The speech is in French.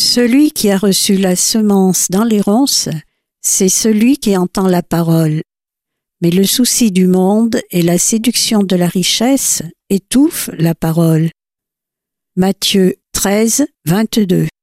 Celui qui a reçu la semence dans les ronces, c'est celui qui entend la parole. Mais le souci du monde et la séduction de la richesse étouffent la parole. Matthieu 13, 22.